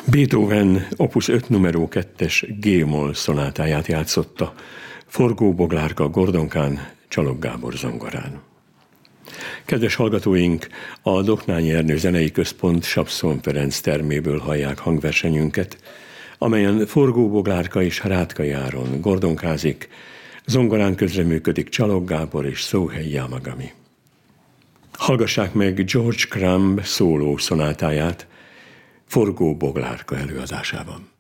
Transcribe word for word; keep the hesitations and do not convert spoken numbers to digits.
Beethoven opus öt numero kettes G-moll szonátáját játszotta Forgó Boglárka Gordonkán, Csalog Gábor zongorán. Kedves hallgatóink, a Doknányi Ernő Zenei Központ Sapszon Ferenc terméből hallják hangversenyünket, amelyen Forgó Boglárka és Rátkai Áron gordonkázik, zongorán közreműködik Csalog Gábor és Szóhei Yamagami. Hallgassák meg George Crumb szóló szonátáját Forgó Boglárka előadásában.